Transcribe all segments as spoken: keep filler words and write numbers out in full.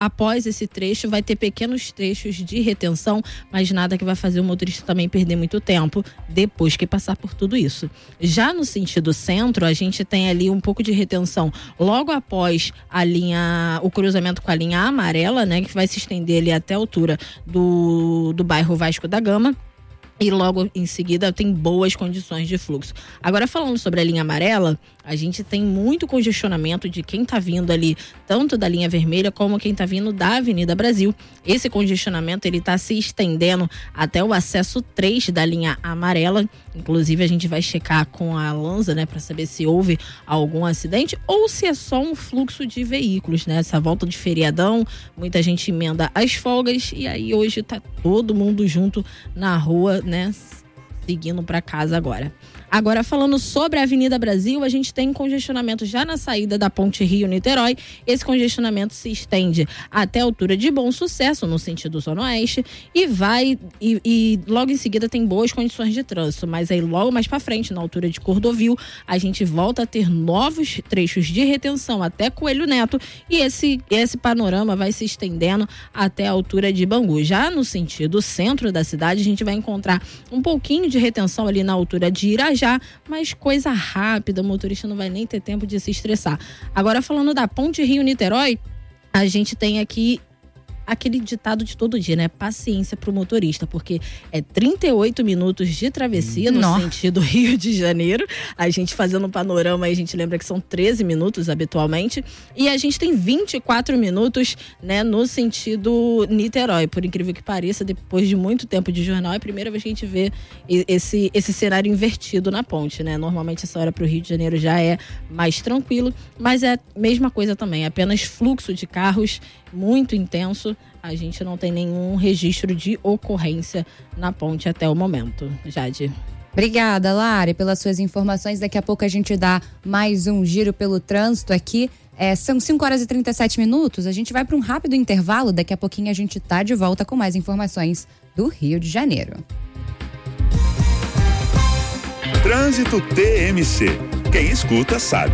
após esse trecho vai ter pequenos trechos de retenção, mas nada que vai fazer o motorista também perder muito tempo depois que passar por tudo isso. Já no sentido centro, a gente tem ali um pouco de retenção logo após a linha, o cruzamento com a linha amarela, né, que vai se estender ali até a altura do, do bairro Vasco da Gama. E logo em seguida tem boas condições de fluxo. Agora, falando sobre a linha amarela, a gente tem muito congestionamento de quem está vindo ali, tanto da linha vermelha como quem está vindo da Avenida Brasil. Esse congestionamento ele está se estendendo até o acesso três da linha amarela. Inclusive, a gente vai checar com a Lanza, né, para saber se houve algum acidente ou se é só um fluxo de veículos, né? Essa volta de feriadão, muita gente emenda as folgas e aí hoje tá todo mundo junto na rua, né, seguindo para casa agora. Agora, falando sobre a Avenida Brasil, a gente tem congestionamento já na saída da Ponte Rio-Niterói. Esse congestionamento se estende até a altura de Bom Sucesso, no sentido Zona Oeste, e vai, e, e logo em seguida tem boas condições de trânsito, mas aí logo mais para frente, na altura de Cordovil, a gente volta a ter novos trechos de retenção até Coelho Neto, e esse, esse panorama vai se estendendo até a altura de Bangu. Já no sentido centro da cidade, a gente vai encontrar um pouquinho de retenção ali na altura de Irajá, mas coisa rápida, o motorista não vai nem ter tempo de se estressar. Agora, falando da Ponte Rio-Niterói, a gente tem aqui aquele ditado de todo dia, né? Paciência pro motorista, porque é trinta e oito minutos de travessia no Nossa. sentido Rio de Janeiro. A gente fazendo um panorama aí, a gente lembra que são treze minutos habitualmente. E a gente tem vinte e quatro minutos, né, no sentido Niterói. Por incrível que pareça, depois de muito tempo de jornal, é a primeira vez que a gente vê esse, esse cenário invertido na ponte, né? Normalmente essa hora pro Rio de Janeiro já é mais tranquilo, mas é a mesma coisa também, apenas fluxo de carros muito intenso. A gente não tem nenhum registro de ocorrência na ponte até o momento. Jade. Obrigada, Lari, pelas suas informações. Daqui a pouco a gente dá mais um giro pelo trânsito aqui. É, são cinco horas e trinta e sete minutos. A gente vai para um rápido intervalo. Daqui a pouquinho a gente tá de volta com mais informações do Rio de Janeiro. Trânsito T M C. Quem escuta sabe.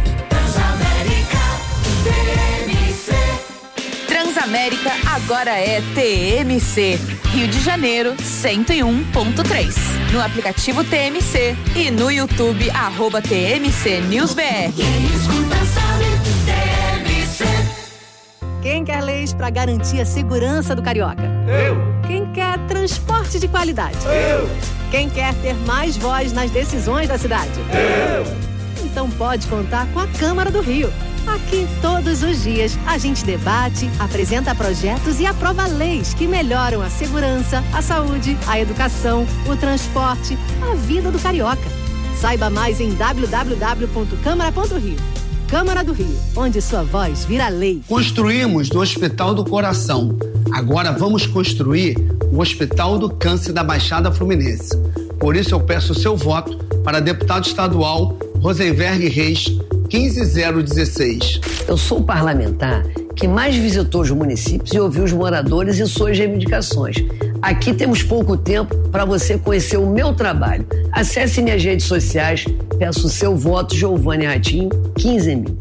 Transamérica agora é T M C. Rio de Janeiro, cento e um ponto três. No aplicativo T M C e no YouTube, arroba T M C News B R. Quem escuta sabe, T M C. Quem quer leis para garantir a segurança do carioca? Eu. Quem quer transporte de qualidade? Eu. Quem quer ter mais voz nas decisões da cidade? Eu. Então pode contar com a Câmara do Rio. Aqui, todos os dias, a gente debate, apresenta projetos e aprova leis que melhoram a segurança, a saúde, a educação, o transporte, a vida do carioca. Saiba mais em w w w ponto câmara ponto rio. Câmara do Rio, onde sua voz vira lei. Construímos o Hospital do Coração. Agora vamos construir o Hospital do Câncer da Baixada Fluminense. Por isso eu peço o seu voto para deputado estadual Rosenberg Reis, quinze zero dezesseis. Eu sou o parlamentar que mais visitou os municípios e ouviu os moradores e suas reivindicações. Aqui temos pouco tempo para você conhecer o meu trabalho. Acesse minhas redes sociais, peço o seu voto, Giovanni Ratinho, quinze mil.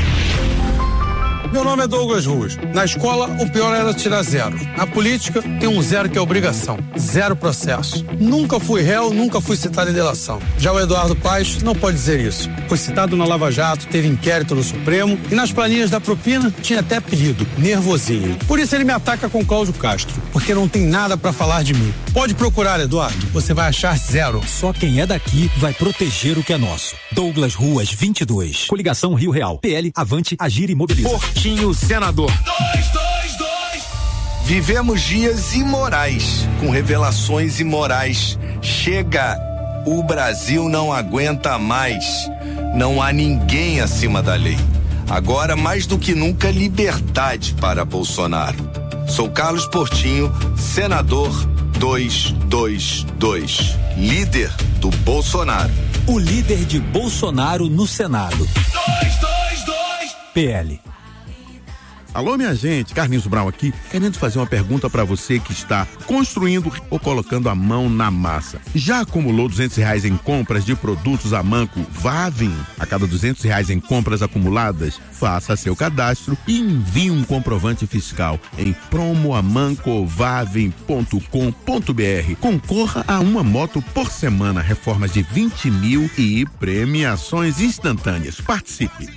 Meu nome é Douglas Ruas. Na escola, o pior era tirar zero. Na política, tem um zero que é obrigação. Zero processo. Nunca fui réu, nunca fui citado em delação. Já o Eduardo Paes não pode dizer isso. Foi citado na Lava Jato, teve inquérito no Supremo e nas planilhas da propina tinha até apelido, Nervosinho. Por isso ele me ataca com Cláudio Castro, porque não tem nada pra falar de mim. Pode procurar, Eduardo, você vai achar zero. Só quem é daqui vai proteger o que é nosso. Douglas Ruas, vinte e dois. Coligação Rio Real. P L, Avante, Agir e Mobiliza. Portinho Senador. dois, dois, dois. Vivemos dias imorais, com revelações imorais. Chega, o Brasil não aguenta mais. Não há ninguém acima da lei. Agora, mais do que nunca, liberdade para Bolsonaro. Sou Carlos Portinho, senador duzentos e vinte e dois, líder do Bolsonaro. O líder de Bolsonaro no Senado. dois, dois, dois. P L. Alô, minha gente, Carlinhos Brown aqui, querendo fazer uma pergunta para você que está construindo ou colocando a mão na massa. Já acumulou duzentos reais em compras de produtos Amanco Vavin? A cada duzentos reais em compras acumuladas, faça seu cadastro e envie um comprovante fiscal em promoamancovavin ponto com ponto br. Concorra a uma moto por semana, reformas de vinte mil e premiações instantâneas. Participe!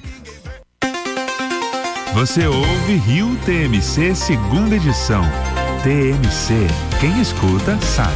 Você ouve Rio T M C segunda edição. T M C, quem escuta sabe.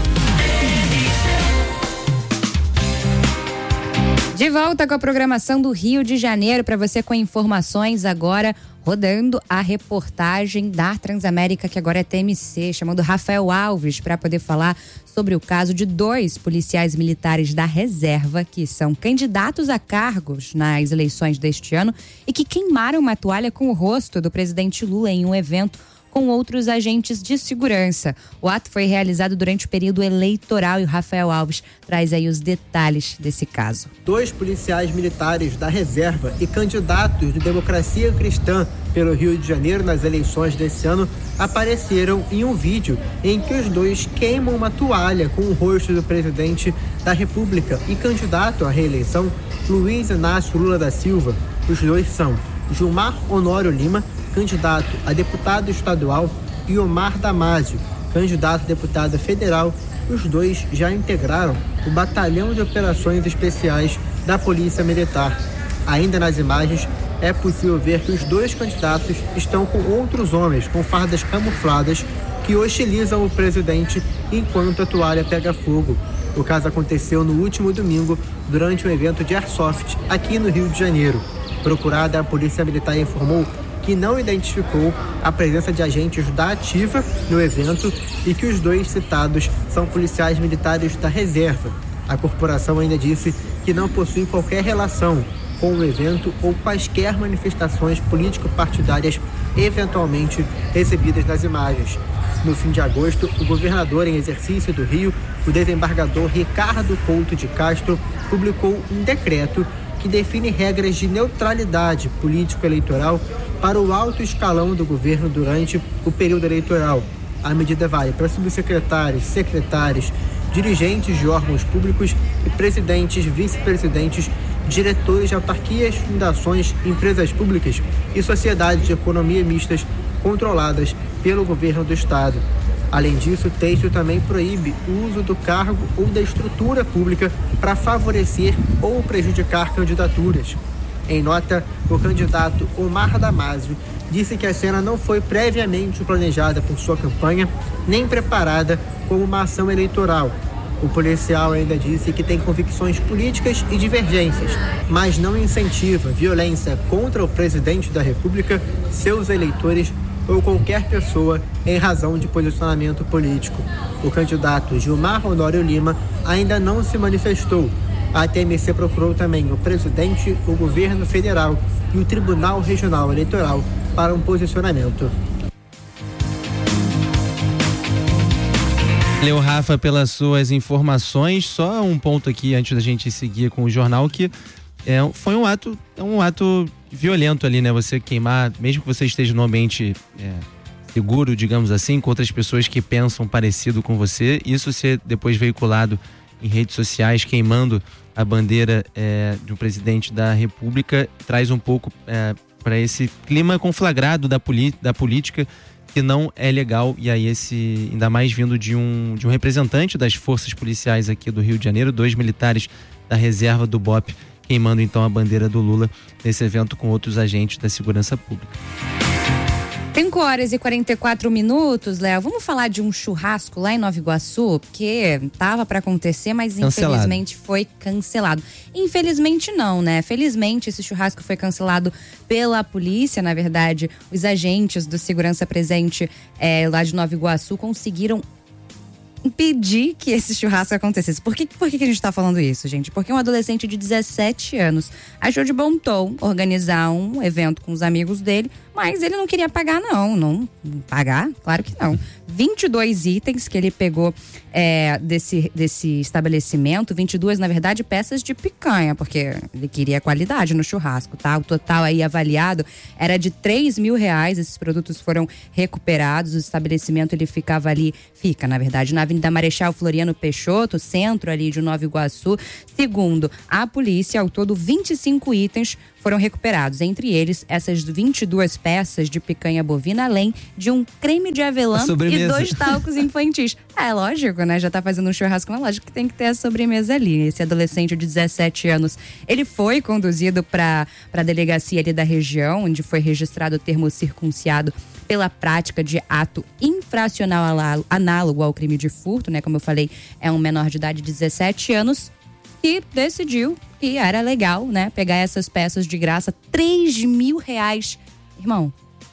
De volta com a programação do Rio de Janeiro para você com informações agora, rodando a reportagem da Transamérica, que agora é T M C, chamando Rafael Alves para poder falar sobre o caso de dois policiais militares da reserva que são candidatos a cargos nas eleições deste ano e que queimaram uma toalha com o rosto do presidente Lula em um evento com outros agentes de segurança. O ato foi realizado durante o período eleitoral e o Rafael Alves traz aí os detalhes desse caso. Dois policiais militares da reserva e candidatos de Democracia Cristã pelo Rio de Janeiro nas eleições desse ano apareceram em um vídeo em que os dois queimam uma toalha com o rosto do presidente da República e candidato à reeleição, Luiz Inácio Lula da Silva. Os dois são Gilmar Honório Lima, candidato a deputado estadual, e Omar Damásio, candidato a deputado federal. Os dois já integraram o Batalhão de Operações Especiais da Polícia Militar. Ainda nas imagens, é possível ver que os dois candidatos estão com outros homens com fardas camufladas que hostilizam o presidente enquanto a toalha pega fogo. O caso aconteceu no último domingo, durante um evento de airsoft aqui no Rio de Janeiro. Procurada, a Polícia Militar informou que não identificou a presença de agentes da Ativa no evento e que os dois citados são policiais militares da reserva. A corporação ainda disse que não possui qualquer relação com o evento ou quaisquer manifestações político-partidárias eventualmente exibidas nas imagens. No fim de agosto, o governador em exercício do Rio, o desembargador Ricardo Couto de Castro, publicou um decreto que define regras de neutralidade político-eleitoral para o alto escalão do governo durante o período eleitoral. A medida vale para subsecretários, secretários, dirigentes de órgãos públicos e presidentes, vice-presidentes, diretores de autarquias, fundações, empresas públicas e sociedades de economia mistas controladas pelo governo do estado. Além disso, o texto também proíbe o uso do cargo ou da estrutura pública para favorecer ou prejudicar candidaturas. Em nota, o candidato Omar Damásio disse que a cena não foi previamente planejada por sua campanha, nem preparada como uma ação eleitoral. O policial ainda disse que tem convicções políticas e divergências, mas não incentiva violência contra o presidente da República, seus eleitores ou qualquer pessoa em razão de posicionamento político. O candidato Gilmar Honório Lima ainda não se manifestou. A T M C procurou também o presidente, o governo federal e o Tribunal Regional Eleitoral para um posicionamento. Valeu, Rafa, pelas suas informações. Só um ponto aqui antes da gente seguir com o jornal, que é, foi um ato, um ato violento ali, né? Você queimar, mesmo que você esteja num ambiente é, seguro, digamos assim, com outras pessoas que pensam parecido com você, isso ser depois veiculado em redes sociais, queimando a bandeira é, de um presidente da República, traz um pouco é, para esse clima conflagrado da, da política, que não é legal. E aí esse, ainda mais vindo de um, de um representante das forças policiais aqui do Rio de Janeiro, dois militares da reserva do B O P, queimando então a bandeira do Lula nesse evento com outros agentes da segurança pública. cinco horas e quarenta e quatro minutos, Léo. Vamos falar de um churrasco lá em Nova Iguaçu, que tava para acontecer, mas cancelado. Infelizmente foi cancelado. Infelizmente não, né? Felizmente esse churrasco foi cancelado pela polícia. Na verdade, os agentes do segurança presente é, lá de Nova Iguaçu conseguiram impedir que esse churrasco acontecesse. Por que, por que a gente tá falando isso, gente? Porque um adolescente de dezessete anos achou de bom tom organizar um evento com os amigos dele mas ele não queria pagar não, não pagar, claro que não. vinte e dois itens que ele pegou é, desse, desse estabelecimento, vinte e duas, na verdade, peças de picanha, porque ele queria qualidade no churrasco, tá? O total aí avaliado era de três mil reais, esses produtos foram recuperados, o estabelecimento ele ficava ali, fica, na verdade, na Avenida Marechal Floriano Peixoto, centro ali de Nova Iguaçu. Segundo a polícia, ao todo vinte e cinco itens foram recuperados, entre eles essas vinte e duas peças de picanha bovina, além de um creme de avelã e dois talcos infantis. É lógico, né? Já tá fazendo um churrasco, mas lógico que tem que ter a sobremesa ali. Esse adolescente de dezessete anos, ele foi conduzido para a delegacia ali da região, onde foi registrado o termo circunciado pela prática de ato infracional análogo ao crime de furto, né? Como eu falei, é um menor de idade de dezessete anos, e decidiu que era legal, né? Pegar essas peças de graça, três mil reais. Irmão,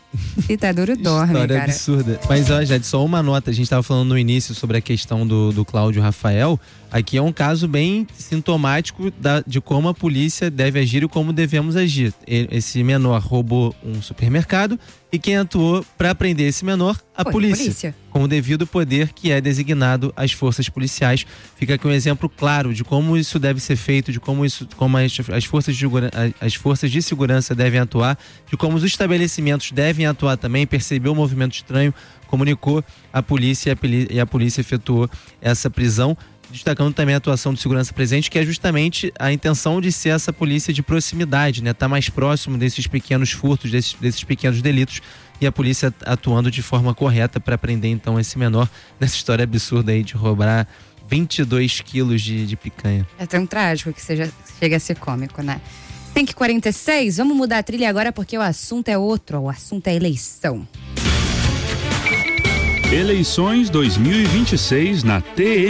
se tá duro, dorme, História cara. absurda. Mas, ó, Jade, só uma nota. A gente tava falando no início sobre a questão do, do Cláudio Rafael. Aqui é um caso bem sintomático da, de como a polícia deve agir e como devemos agir. Esse menor roubou um supermercado e quem atuou para prender esse menor? A Foi, polícia, polícia. Com o devido poder que é designado às forças policiais. Fica aqui um exemplo claro de como isso deve ser feito, de como, isso, como as, as, forças de, as forças de segurança devem atuar, de como os estabelecimentos devem atuar também. Percebeu o movimento estranho, comunicou à polícia e a polícia efetuou essa prisão. Destacando também a atuação do segurança presente, que é justamente a intenção de ser essa polícia de proximidade, né? Tá mais próximo desses pequenos furtos, desses, desses pequenos delitos, e a polícia atuando de forma correta para prender então esse menor nessa história absurda aí de roubar vinte e dois quilos de, de picanha. É tão trágico que seja, chega a ser cômico, né? cinco e quarenta e seis, vamos mudar a trilha agora porque o assunto é outro, o assunto é eleição. Eleições dois mil e vinte e seis na T